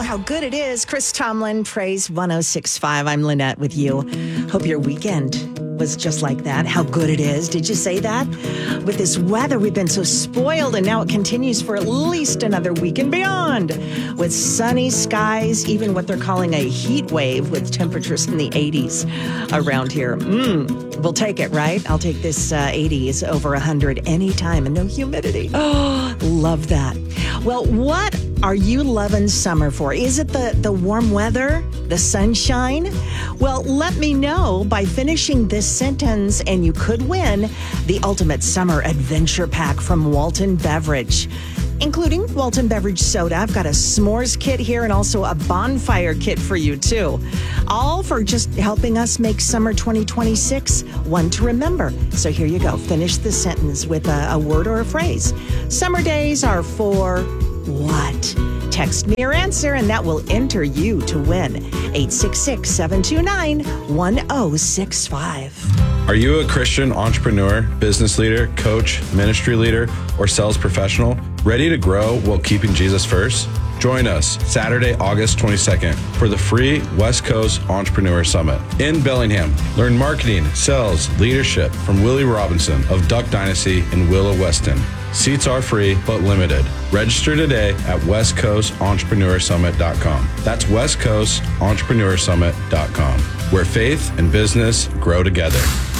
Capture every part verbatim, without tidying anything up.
how good it is. Chris Tomlin, Praise one oh six point five. I'm Lynette with you. Hope your weekend was just like that. How good it is. Did you say that? With this weather, we've been so spoiled, and now it continues for at least another week and beyond. With sunny skies, even what they're calling a heat wave with temperatures in the eighties around here. Mmm, we'll take it, right? I'll take this uh, eighties over one hundred anytime, and no humidity. Oh, love that. Well, what are you loving summer for? Is it the, the warm weather, the sunshine? Well, let me know by finishing this sentence, and you could win the Ultimate Summer Adventure Pack from Walton Beverage, including Walton Beverage Soda. I've got a s'mores kit here and also a bonfire kit for you, too. All for just helping us make summer twenty twenty-six one to remember. So here you go. Finish the sentence with a, a word or a phrase. Summer days are for what? Text me your answer, and that will enter you to win. eight six six, seven two nine, one oh six five. Are you a Christian entrepreneur, business leader, coach, ministry leader, or sales professional ready to grow while keeping Jesus first? Join us Saturday, August twenty-second for the free West Coast Entrepreneur Summit in Bellingham. Learn marketing, sales, leadership from Willie Robinson of Duck Dynasty in Willow Weston. Seats are free but limited. Register today at west coast entrepreneur summit dot com. That's west coast entrepreneur summit dot com, where faith and business grow together.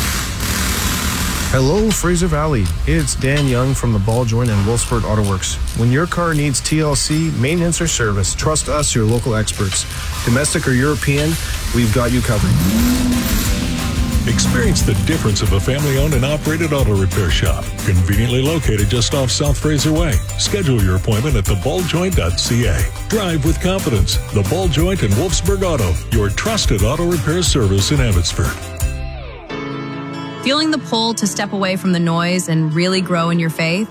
Hello, Fraser Valley. It's Dan Young from the Ball Joint and Wolfsburg Auto Works. When your car needs T L C, maintenance, or service, trust us, your local experts. Domestic or European, we've got you covered. Experience the difference of a family-owned and operated auto repair shop, conveniently located just off South Fraser Way. Schedule your appointment at the ball joint dot c a. Drive with confidence. The Ball Joint and Wolfsburg Auto, your trusted auto repair service in Abbotsford. Feeling the pull to step away from the noise and really grow in your faith?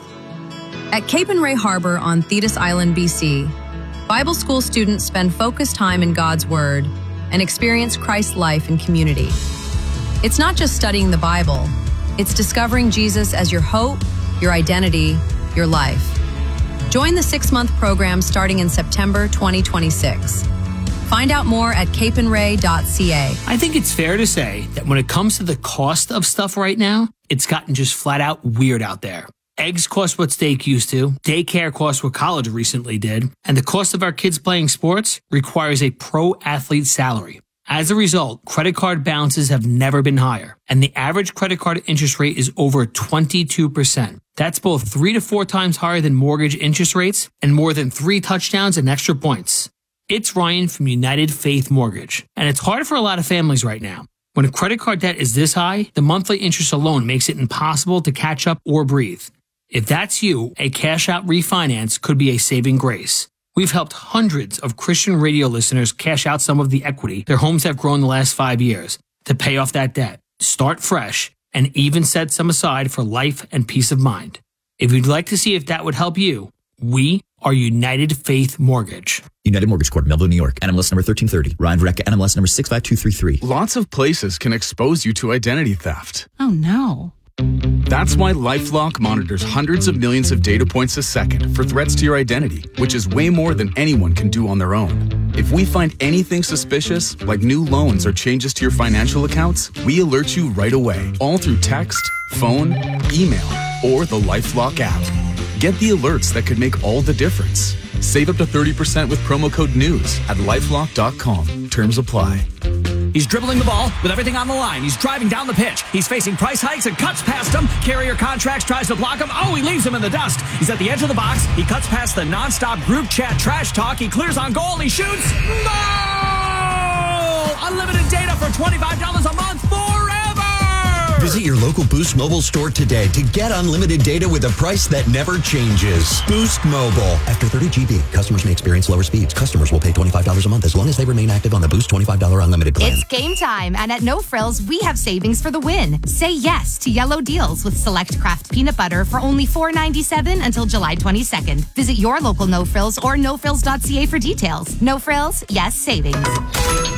At Cape and Ray Harbor on Thetis Island, B C, Bible school students spend focused time in God's Word and experience Christ's life and community. It's not just studying the Bible, it's discovering Jesus as your hope, your identity, your life. Join the six-month program starting in September twenty twenty-six. Find out more at cape and ray dot c a. I think it's fair to say that when it comes to the cost of stuff right now, it's gotten just flat out weird out there. Eggs cost what steak used to, daycare costs what college recently did, and the cost of our kids playing sports requires a pro athlete salary. As a result, credit card balances have never been higher, and the average credit card interest rate is over twenty-two percent. That's both three to four times higher than mortgage interest rates and more than three touchdowns and extra points. It's Ryan from United Faith Mortgage, and it's hard for a lot of families right now. When a credit card debt is this high, the monthly interest alone makes it impossible to catch up or breathe. If that's you, a cash-out refinance could be a saving grace. We've helped hundreds of Christian radio listeners cash out some of the equity their homes have grown the last five years to pay off that debt, start fresh, and even set some aside for life and peace of mind. If you'd like to see if that would help you, we are United Faith Mortgage. United Mortgage Corp, Melville, New York. N M L S number thirteen thirty. Ryan Verrecka, N M L S number six five two three three. Lots of places can expose you to identity theft. Oh, no. That's why LifeLock monitors hundreds of millions of data points a second for threats to your identity, which is way more than anyone can do on their own. If we find anything suspicious, like new loans or changes to your financial accounts, we alert you right away, all through text, phone, email, or the LifeLock app. Get the alerts that could make all the difference. Save up to thirty percent with promo code NEWS at lifelock dot com. Terms apply. He's dribbling the ball with everything on the line. He's driving down the pitch. He's facing price hikes and cuts past him. Carrier Contracts tries to block him. Oh, he leaves him in the dust. He's at the edge of the box. He cuts past the nonstop group chat trash talk. He clears on goal. He shoots. Goal! Unlimited data for twenty-five dollars a month forever! Visit your local Boost Mobile store today to get unlimited data with a price that never changes. Boost Mobile. After thirty gigabytes, customers may experience lower speeds. Customers will pay twenty-five dollars a month as long as they remain active on the Boost twenty-five dollars unlimited plan. It's game time, and at No Frills, we have savings for the win. Say yes to yellow deals with select Kraft peanut butter for only four ninety-seven until July twenty-second. Visit your local No Frills or no frills dot c a for details. No Frills, yes savings.